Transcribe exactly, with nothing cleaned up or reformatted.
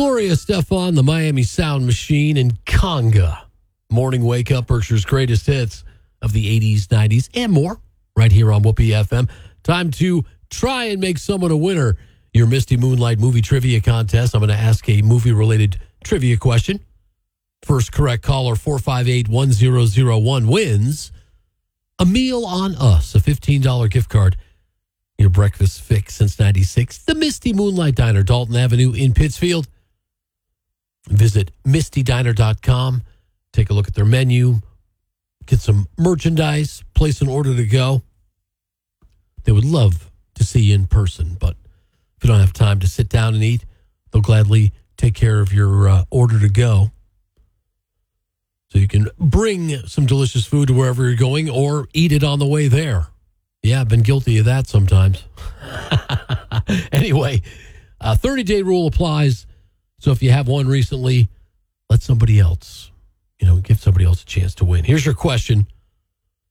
Gloria Stefan, the Miami Sound Machine, and Conga. Morning Wake Up, Berkshire's greatest hits of the eighties, nineties, and more, right here on Whoopee F M. Time to try and make someone a winner. Your Misty Moonlight movie trivia contest. I'm going to ask a movie-related trivia question. First correct caller, four five eight, one zero zero one, wins a meal on us, a fifteen dollars gift card. Your breakfast fix since ninety-six. The Misty Moonlight Diner, Dalton Avenue in Pittsfield. Visit misty diner dot com. Take a look at their menu. Get some merchandise. Place an order to go. They would love to see you in person, but if you don't have time to sit down and eat, they'll gladly take care of your uh, order to go. So you can bring some delicious food to wherever you're going or eat it on the way there. Yeah, I've been guilty of that sometimes. Anyway, a thirty-day rule applies. So if you have one recently, let somebody else, you know, give somebody else a chance to win. Here's your question.